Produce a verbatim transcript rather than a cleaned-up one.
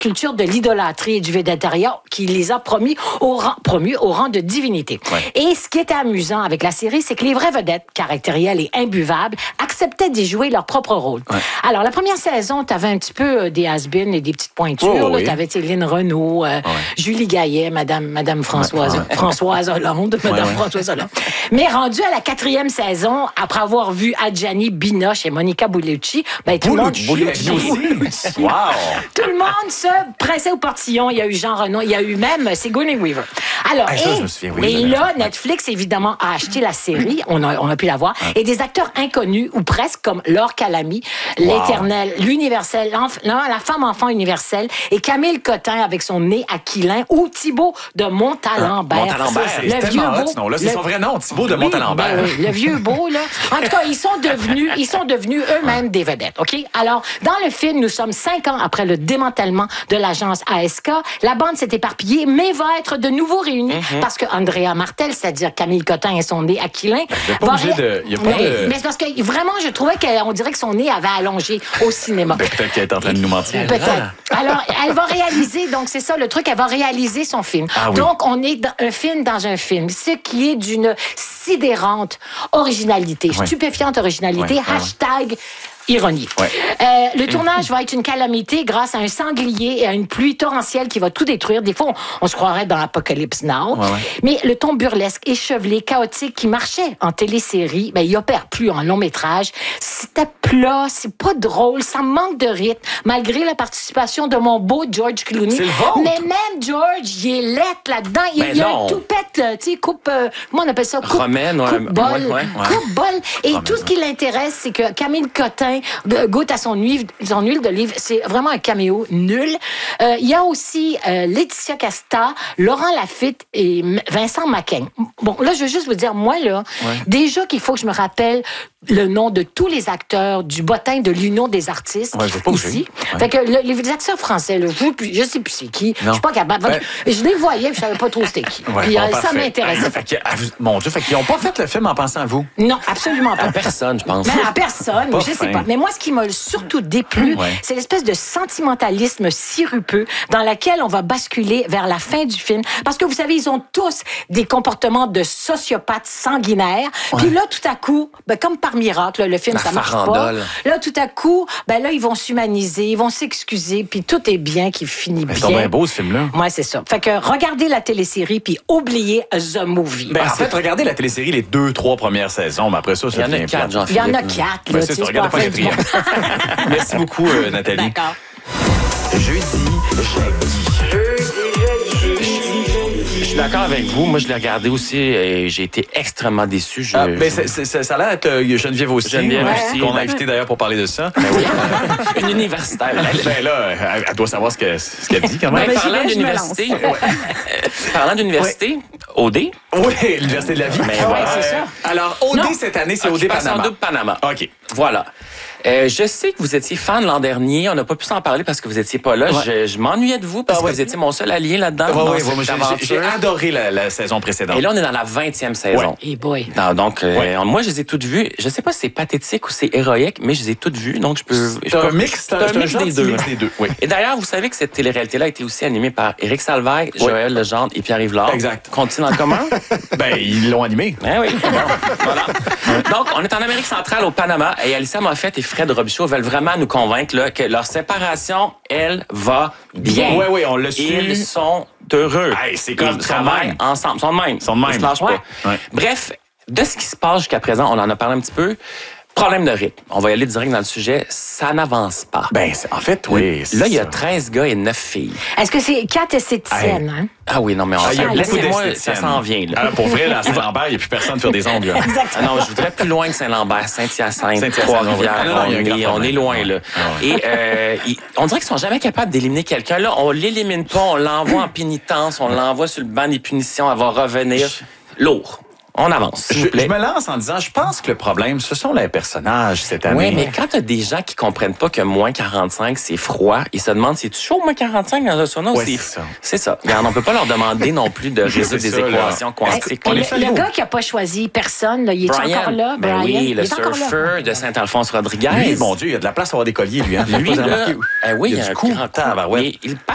culture de l'idolâtrie et du végétariat qui les a promis au rang, promus au rang de divinité. Ouais. Et ce qui était amusant avec la série, c'est que les vraies vedettes, caractérielles et imbuvables, acceptaient d'y jouer leur propre rôle. Ouais. Alors, la première saison, tu avais un petit peu des has-been et des petites pointures. Oh, oui. Tu avais Lynn Renaud, euh, ouais. Julie Gaillet, Madame, Madame Françoise, ouais. Françoise Hollande, Madame ouais, ouais. Françoise Hollande. Mais rendu à la quatrième saison, après avoir vu Adjani Binoche et Monica Bellucci, ben, tout, le monde, wow. tout le monde se pressait au portillon. Il y a eu Jean Reno, il y a eu même Sigourney Weaver. Alors, ah, ça, et, je me souviens, oui, et là, Netflix, évidemment, a acheté la série. On a, on a pu la voir. Ouais. Et des acteurs inconnus, ou presque, comme Laure Calamy, wow. l'Éternel, l'Universel, la femme-enfant universelle, et Camille Cotin avec son nez aquilin, ou Thibaut de Montalembert. Euh, Montalembert, c'est le vieux beau. Là, c'est le... son vrai nom, Thibaut de oui, Montalembert. Ben, oui, le vieux beau, là. En tout cas, ils sont devenus, ils sont devenus eux-mêmes des vedettes, OK? Alors, dans le film, nous sommes cinq ans après le démantèlement de l'agence A S K. La bande s'est éparpillée, mais va être de nouveau réunie mm-hmm. parce que Andrea Martel, c'est-à-dire Camille Cotin et son nez aquilin... Il n'y a pas obligé de... Y a pas mais, de... mais c'est parce que vraiment, je trouvais qu'on dirait que son nez avait allongé au cinéma. Ben, peut-être qu'elle est en train de nous mentir. Peut-être. Alors, elle va réaliser, donc c'est ça le truc, elle va réaliser son film. Ah, oui. Donc, on est dans un film dans un film, ce qui est d'une sidérante originalité, ouais. stupéfiante originalité, ouais, hashtag... Ouais. Ironie. Ouais. Euh, le tournage va être une calamité grâce à un sanglier et à une pluie torrentielle qui va tout détruire. Des fois, on, on se croirait dans l'Apocalypse Now. Ouais, ouais. Mais le ton burlesque, échevelé, chaotique qui marchait en télésérie, ben, il opère plus en long métrage. C'était plat, c'est pas drôle, ça manque de rythme, malgré la participation de mon beau George Clooney. C'est le vôtre. Mais même George, il est laid là-dedans. Il, il y a un toupette, tu sais, coupe, euh, comment on appelle ça? Coupe, Romaine, coupe ouais, bol. Ouais, ouais, ouais. Coupe bol. Et Romaine, tout ce qui l'intéresse, c'est que Camille Cotin goûte à son huile, son huile d'olive. C'est vraiment un caméo nul. Euh, il y a aussi euh, Laetitia Casta, Laurent Lafitte et Vincent Macaigne. Bon, là, je veux juste vous dire, moi, là, ouais. déjà qu'il faut que je me rappelle le nom de tous les acteurs du bottin de l'Union des artistes ouais, pas ici. Ouais. Fait que le, les acteurs français, là, je, je sais plus c'est qui. Je suis pas capable. Ben, je les voyais, je savais pas trop c'était qui. Ouais, puis, bon, euh, ça m'intéressait. Fait que, mon Dieu, fait qu'ils n'ont pas fait le film en pensant à vous. Non, absolument pas. À personne, je pense. Mais à personne, pas je fin. sais pas. Mais moi, ce qui m'a surtout déplu, ouais. c'est l'espèce de sentimentalisme sirupeux dans lequel on va basculer vers la fin du film. Parce que vous savez, ils ont tous des comportements de sociopathes sanguinaires. Ouais. Puis là, tout à coup, ben, comme par miracle, le film, la ça marche farandole. pas. Là, tout à coup, ben là, ils vont s'humaniser, ils vont s'excuser, puis tout est bien qui finit mais bien. C'est bien beau, ce film-là. Ouais, c'est ça. Fait que regardez la télésérie, puis oubliez The Movie. Ben, en fait, regardez la télésérie les deux, trois premières saisons, mais après ça, ça il y en a quatre, Jean-Philippe. Il y en a quatre, là. Ben, c'est ça, regardez pas les quatrième. Merci beaucoup, euh, Nathalie. D'accord. Jeudi, Je suis d'accord avec vous. Moi, je l'ai regardé aussi et j'ai été extrêmement déçu. Je, ah, ben, je... c'est, c'est, ça a l'air d'être euh, Geneviève aussi. Geneviève ouais. aussi. Qu'on a invité d'ailleurs pour parler de ça. Ben oui. Une universitaire. Ben là, elle, elle doit savoir ce, que, ce qu'elle dit quand même. Ben, parlant d'université, ouais. parlant d'université, O D. Oui, l'Université de la vie. Ben, ah, ouais, c'est ça. Alors, O D non. cette année, c'est O D Panama. Double Panama. OK. Voilà. Euh, je sais que vous étiez fan l'an dernier. On n'a pas pu s'en parler parce que vous étiez pas là. Ouais. Je, je m'ennuyais de vous parce ah, ouais. que vous étiez mon seul allié là-dedans. Ouais, ouais, ouais, j'ai, j'ai adoré la, la saison précédente. Et là, on est dans la vingtième saison. Et ouais. boy. Non, donc, euh, ouais. moi, je les ai toutes vues. Je sais pas si c'est pathétique ou c'est héroïque, mais je les ai toutes vues. Donc, je peux. C'est je un peux, mix, c'est un, un mix des deux. Mix des deux. Oui. Et d'ailleurs, vous savez que cette télé-réalité-là a été aussi animée par Éric Salvaille, oui. Joël Legendre et Pierre-Yves Lard. Exact. Qu'ont-ils en commun? Ben, ils l'ont animé. Ben oui. Bon, voilà. Donc, on est en Amérique centrale, au Panama, et Alicia Moffett et Fred Robichaud veulent vraiment nous convaincre là, que leur séparation, elle, va bien. Oui, oui, on l'a su. Ils sont heureux. Hey, c'est comme ils travaillent ensemble. Ils sont de même. Ils sont de même. Ils se lâchent ouais. pas. Ouais. Bref, de ce qui se passe jusqu'à présent, on en a parlé un petit peu. Problème de rythme. On va y aller direct dans le sujet. Ça n'avance pas. Ben, c'est, en fait, oui. Là, il y a treize gars et neuf filles. Est-ce que c'est quatre esthéticiennes, hey. hein? Ah oui, non, mais on ah, s'en laissez-moi, ça s'en vient. Là. Alors, pour vrai, là, à Saint-Lambert, il n'y a plus personne pour faire des ongles. Exactement. Ah non, je voudrais plus loin que Saint-Lambert, Saint-Hyacinthe, Saint-Hyacinthe Trois-Rivières. Ah, non, non, on, est, on est loin, là. Ah, ouais. Et euh, il, on dirait qu'ils sont jamais capables d'éliminer quelqu'un. Là, on l'élimine pas, on l'envoie en pénitence, on l'envoie sur le banc des punitions, elle va revenir. Lourd. On avance, s'il je, vous plaît. Je me lance en disant, je pense que le problème, ce sont les personnages cette année. Oui, mais quand tu as des gens qui comprennent pas que moins quarante-cinq, c'est froid, ils se demandent, c'est-tu chaud moins quarante-cinq dans un sauna ouais, ou c'est... C'est ça. C'est ça. Regarde, on peut pas leur demander non plus de résoudre des ça, équations là. Quantiques. Le, le, le gars qui a pas choisi personne, là, il est Brian, encore là? Ben Brian, oui, le il surfeur de Saint-Alphonse-Rodriguez. Lui, mon Dieu, il y a de la place pour avoir des colliers, lui. Hein. Lui, là, euh, oui, il y a, il y a du coup. grand temps. Mais il part